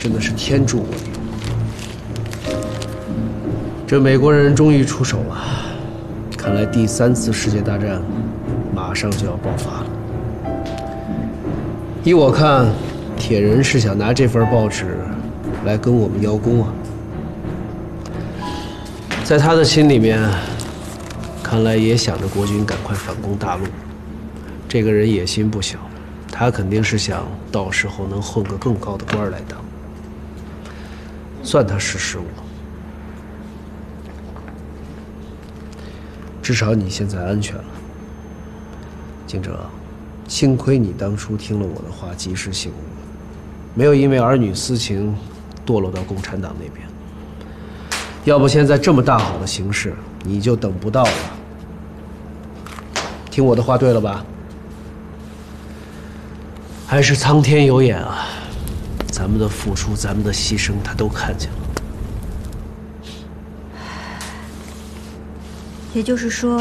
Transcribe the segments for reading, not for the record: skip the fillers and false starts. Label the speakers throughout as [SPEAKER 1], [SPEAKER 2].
[SPEAKER 1] 真的是天助我也！这美国人终于出手了，看来第3次世界大战马上就要爆发了。依我看，铁人是想拿这份报纸来跟我们邀功啊。在他的心里面，看来也想着国军赶快反攻大陆。这个人野心不小，他肯定是想到时候能混个更高的官来当。算他识时务。至少你现在安全了，景哲。幸亏你当初听了我的话，及时醒悟，没有因为儿女私情堕落到共产党那边。要不现在这么大好的形势，你就等不到了。听我的话对了吧？还是苍天有眼啊！咱们的付出，咱们的牺牲，他都看见了。
[SPEAKER 2] 也就是说，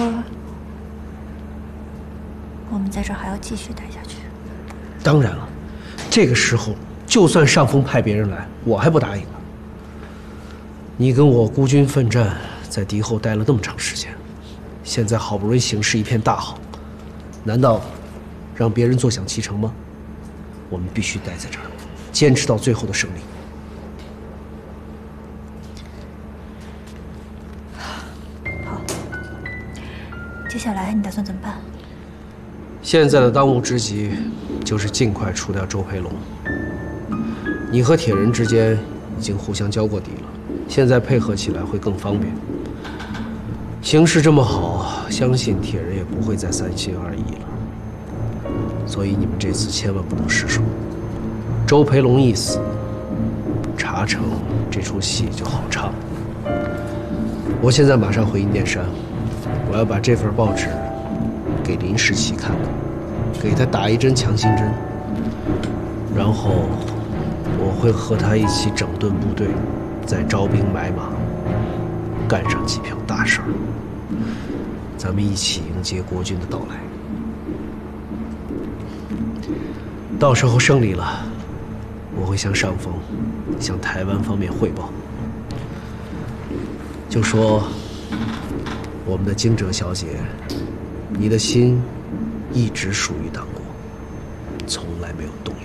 [SPEAKER 2] 我们在这儿还要继续待下去。
[SPEAKER 1] 当然了，这个时候就算上峰派别人来，我还不答应呢。你跟我孤军奋战，在敌后待了那么长时间，现在好不容易形势一片大好，难道让别人坐享其成吗？我们必须待在这儿，坚持到最后的胜利。
[SPEAKER 2] 好，接下来你打算怎么办？
[SPEAKER 1] 现在的当务之急就是尽快除掉周培龙。你和铁人之间已经互相交过底了，现在配合起来会更方便。形势这么好，相信铁人也不会再3心2意了。所以你们这次千万不能失手。周培龙一死，茶城这出戏就好唱了。我现在马上回阴殿山，我要把这份报纸给林世奇看看，给他打一针强心针，然后我会和他一起整顿部队，再招兵买马，干上几票大事儿。咱们一起迎接国军的到来。到时候胜利了，我会向上峰、向台湾方面汇报，就说我们的惊蛰小姐，你的心一直属于党国，从来没有动摇。